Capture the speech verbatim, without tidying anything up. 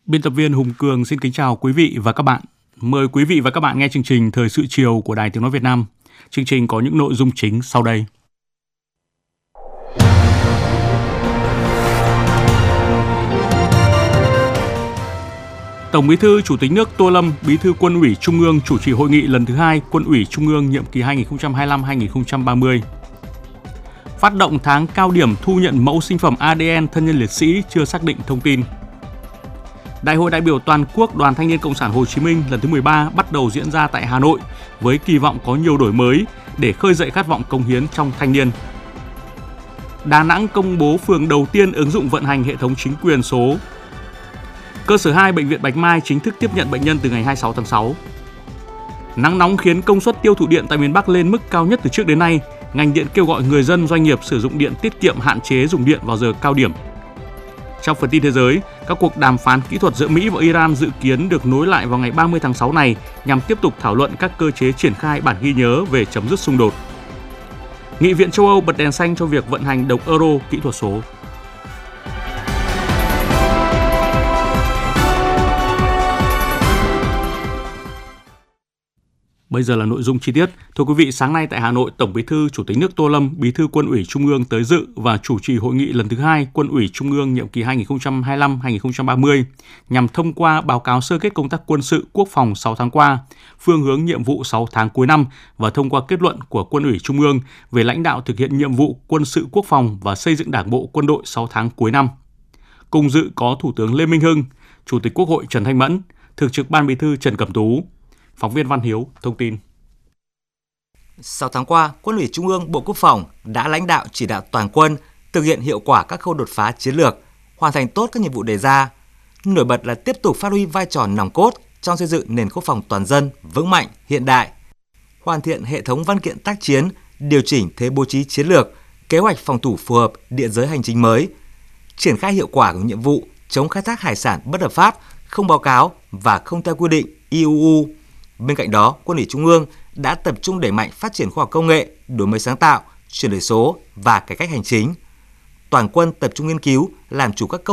Biên tập viên Hùng Cường xin kính chào quý vị và các bạn. Mời quý vị và các bạn nghe chương trình Thời sự chiều của Đài Tiếng nói Việt Nam. Chương trình có những nội dung chính sau đây. Tổng Bí thư Chủ tịch nước Tô Lâm, Bí thư Quân ủy Trung ương chủ trì hội nghị lần thứ hai Quân ủy Trung ương nhiệm kỳ hai nghìn không trăm hai mươi lăm đến hai nghìn không trăm ba mươi. Phát động tháng cao điểm thu nhận mẫu sinh phẩm a đê en thân nhân liệt sĩ chưa xác định thông tin. Đại hội đại biểu toàn quốc Đoàn Thanh niên Cộng sản Hồ Chí Minh lần thứ mười ba bắt đầu diễn ra tại Hà Nội với kỳ vọng có nhiều đổi mới để khơi dậy khát vọng cống hiến trong thanh niên. Đà Nẵng công bố phường đầu tiên ứng dụng vận hành hệ thống chính quyền số. Cơ sở hai Bệnh viện Bạch Mai chính thức tiếp nhận bệnh nhân từ ngày hai mươi sáu tháng sáu. Nắng nóng khiến công suất tiêu thụ điện tại miền Bắc lên mức cao nhất từ trước đến nay. Ngành điện kêu gọi người dân doanh nghiệp sử dụng điện tiết kiệm, hạn chế dùng điện vào giờ cao điểm. Trong phần tin thế giới, các cuộc đàm phán kỹ thuật giữa Mỹ và Iran dự kiến được nối lại vào ngày ba mươi tháng sáu này nhằm tiếp tục thảo luận các cơ chế triển khai bản ghi nhớ về chấm dứt xung đột. Nghị viện châu Âu bật đèn xanh cho việc vận hành đồng euro kỹ thuật số. Bây giờ là nội dung chi tiết. Thưa quý vị, sáng nay tại Hà Nội, Tổng Bí thư Chủ tịch nước Tô Lâm, Bí thư Quân ủy Trung ương tới dự và chủ trì hội nghị lần thứ hai Quân ủy Trung ương nhiệm kỳ hai nghìn không trăm hai mươi lăm đến hai nghìn không trăm ba mươi nhằm thông qua báo cáo sơ kết công tác quân sự quốc phòng sáu tháng qua, phương hướng nhiệm vụ sáu tháng cuối năm và thông qua kết luận của Quân ủy Trung ương về lãnh đạo thực hiện nhiệm vụ quân sự quốc phòng và xây dựng Đảng bộ quân đội sáu tháng cuối năm. Cùng dự có Thủ tướng Lê Minh Hưng, Chủ tịch Quốc hội Trần Thanh Mẫn, Thường trực Ban Bí thư Trần Cẩm Tú. Phóng viên Văn Hiếu thông tin. sáu tháng qua, Quân ủy Trung ương Bộ Quốc phòng đã lãnh đạo chỉ đạo toàn quân thực hiện hiệu quả các khâu đột phá chiến lược, hoàn thành tốt các nhiệm vụ đề ra. Nổi bật là tiếp tục phát huy vai trò nòng cốt trong xây dựng nền quốc phòng toàn dân vững mạnh, hiện đại, hoàn thiện hệ thống văn kiện tác chiến, điều chỉnh thế bố trí chiến lược, kế hoạch phòng thủ phù hợp địa giới hành chính mới, triển khai hiệu quả của nhiệm vụ chống khai thác hải sản bất hợp pháp, không báo cáo và không theo quy định i u u. Bên cạnh đó, Quân ủy Trung ương đã tập trung đẩy mạnh phát triển khoa học công nghệ, đổi mới sáng tạo, chuyển đổi số và cải cách hành chính. Toàn quân tập trung nghiên cứu, làm chủ các công